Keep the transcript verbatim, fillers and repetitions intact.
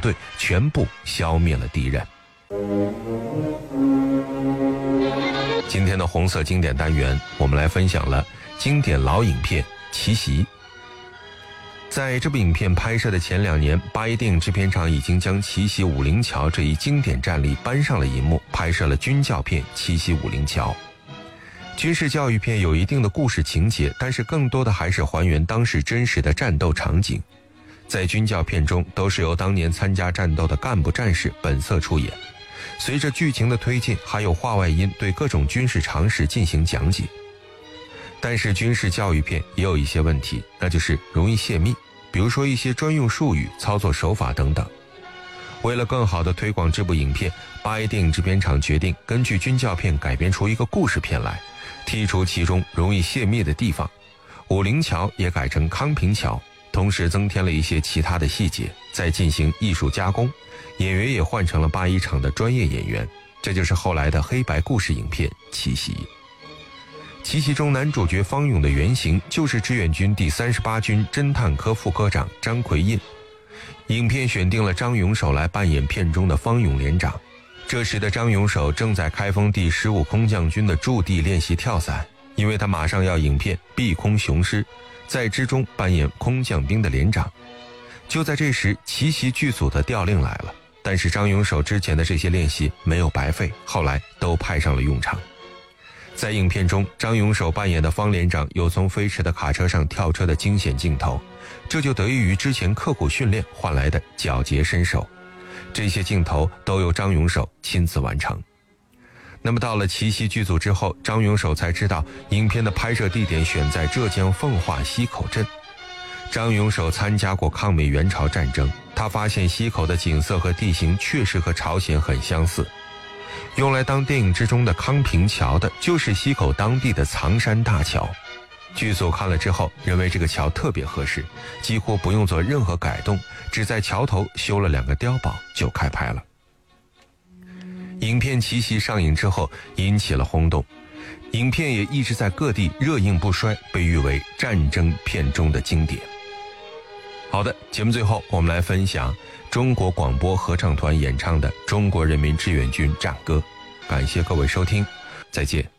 队全部消灭了敌人。今天的红色经典单元，我们来分享了经典老影片《奇袭》。在这部影片拍摄的前两年，八一电影制片厂已经将奇袭武陵桥这一经典战例搬上了银幕，拍摄了军教片《奇袭武陵桥》。军事教育片有一定的故事情节，但是更多的还是还原当时真实的战斗场景。在军教片中，都是由当年参加战斗的干部战士本色出演。随着剧情的推进，还有话外音对各种军事常识进行讲解。但是军事教育片也有一些问题，那就是容易泄密，比如说一些专用术语、操作手法等等。为了更好地推广这部影片，八一电影制片厂决定根据军教片改编出一个故事片来，剔除其中容易泄密的地方，武陵桥也改成康平桥，同时增添了一些其他的细节，再进行艺术加工，演员也换成了八一厂的专业演员，这就是后来的黑白故事影片《奇袭》。奇袭中男主角方勇的原型就是志愿军第三十八军侦探科副科长张奎印。影片选定了张永守来扮演片中的方勇连长。这时的张永守正在开封第十五空降军的驻地练习跳伞，因为他马上要影片《碧空雄狮》，在之中扮演空降兵的连长。就在这时，奇袭剧组的调令来了，但是张永守之前的这些练习没有白费，后来都派上了用场。在影片中，张永守扮演的方连长有从飞驰的卡车上跳车的惊险镜头，这就得益于之前刻苦训练换来的矫捷身手。这些镜头都由张永守亲自完成。那么到了奇袭剧组之后，张永守才知道影片的拍摄地点选在浙江奉化溪口镇。张永守参加过抗美援朝战争，他发现溪口的景色和地形确实和朝鲜很相似。用来当电影之中的康平桥的就是溪口当地的藏山大桥。剧组看了之后认为这个桥特别合适，几乎不用做任何改动，只在桥头修了两个碉堡就开拍了。影片《奇袭》上映之后引起了轰动，影片也一直在各地热映不衰，被誉为战争片中的经典。好的，节目最后我们来分享中国广播合唱团演唱的《中国人民志愿军战歌》，感谢各位收听，再见。